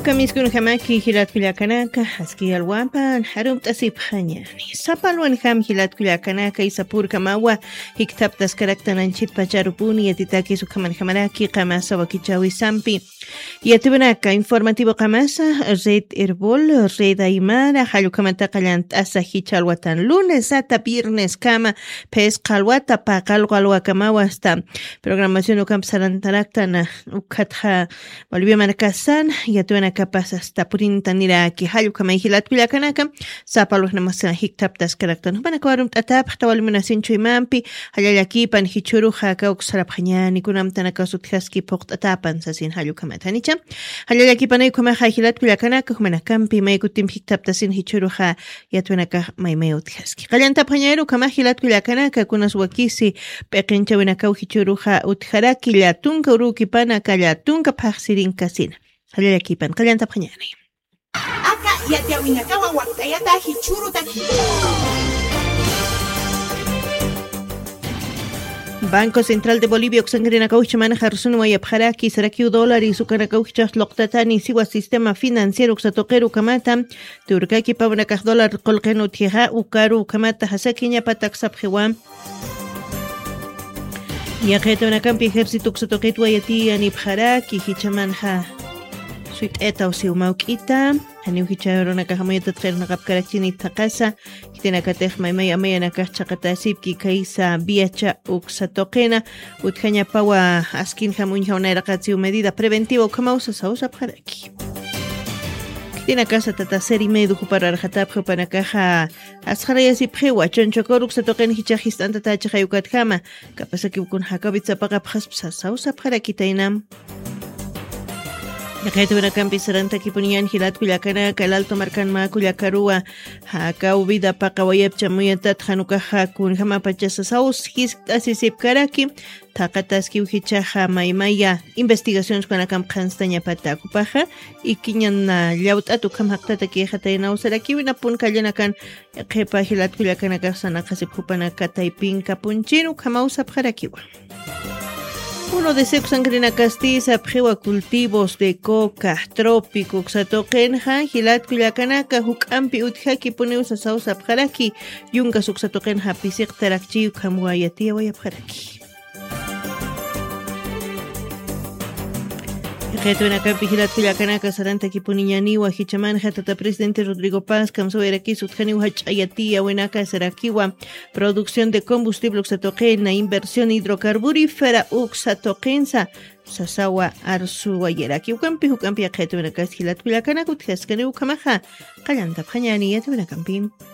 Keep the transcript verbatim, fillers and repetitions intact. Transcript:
Kamiskun hamaki hilat kuliakanaka haski alwampan harum tasip hanyani sapalwan ham hilat kuliakanaka isapur kamawa hiktap taskaraktan anchit pacharupuni yatitaki sukaman hamaraki kamasa wakichawi sampi yatibnaka informativo kamasa red herbol red aymara halukamata qalant asa hichalwatan lunes hasta viernes kama pes qalwata paqalqalwa kamawa hasta programación ukam sarantaraktan ukatha Bolivia markasan yatibnaka capaz hasta purinta nira ki halu kama hilat kuliakanaka sapalos namasa hiktap taskaraktan bana kwarum tatap tawalmuna sinchu imampi halalaki pan hichuru haka uksarap hanyani kunam tanaka suthaski pokt atapan sasin halu kama tanicha halalaki panay kuma hilat kuliakanaka humana kampi may kutim hiktap tasin hichuru ha yatwenaka may may uthaski qalanta phanyero kama hilat kuliakanaka kunas wakisi peqincha wenaka hichuru ha utharaki la tunka uruki pana kala tunka phasirin kasina Halilaki pan kalanta phanyani. Aka yatiawinaka wawaktayata hichuru taki. Banco Central de Bolivia oxangrina kauchmana harsun wayapharaki saraki dólar y sukana kauchas loqtatani siwa sistema financiero xatoqeru kamata turkaki pawna kah dólar qolqenu tiha ukaru kamata hasakinya patak sabhewan Yaqetona kampi ejército xatoqet wayati ani pharaki hichamanha Suit eta usiu maukita, haniu hicharon kahamayata tqerna qabkarachini taqasa, kitena katej maymay amayana kachaqatasip ki kaisa biacha uksatoqena, utkhaña pawa askin hamuña una raqatsiu medida preventiva kamausa sausa pharaki. Kitena casa tataseri medu para arhatapjo para caja asharayasi phewa chonchokoruk satoqen hichajistanta tachayukat kama, kapasaki ukun hakabitsa paqa phaspa sausa pharaki tainam. Yaqaytuna kampi saranta kipuniyan hilat kuliakanaka el alto marcan ma kuliakarua haka ubida paqa wayapcha muyatat hanukaja kun hama pachasa saus his asisip karaki taqataski uhichaja maymaya investigaciones con la campaña pata kupaja y kinyan llautatu kam haqtata ki hatayna usaraki wina pun kallanakan qepa hilat kuliakanaka sanaqasip hupanaka taypinka punchinu kama usap harakiwa Uno de sexangrina castiza, pjewa cultivos de coca, trópico, xatoqenja, hilat kuliakanaka, hukampi uthaki puneusa sausa pjaraki, yunga suxatoqenja pisik tarakchiu kamwayatia wayapjaraki. Jetuna kampi hilat kuliakanaka saranta kipuniñaniwa hichamanja tata presidente Rodrigo Paz kamsoeraki suthaniwa hachayatia wenaka sarakiwa producción de combustible uxatoqena inversión hidrocarburífera uxatoqensa sasawa arsu wayeraki ukampi ukampi jetuna kas hilat kuliakanaka uthaskani ukamaja qalanta phanyani yatuna kampin